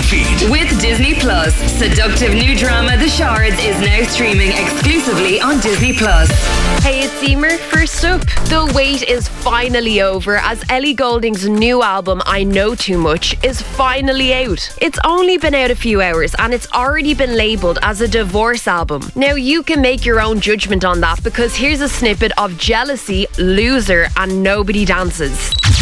feed. With Disney Plus, seductive new drama The Shards is now streaming exclusively on Disney Plus. Hey, it's Emer. First up, the wait is finally over as Ellie Goulding's new album, I Know Too Much, is finally out. It's only been out a few hours and it's already been labelled as a divorce album. Now, you can make your own judgment on that because here's a snippet of Jealousy, Loser and Nobody Dances.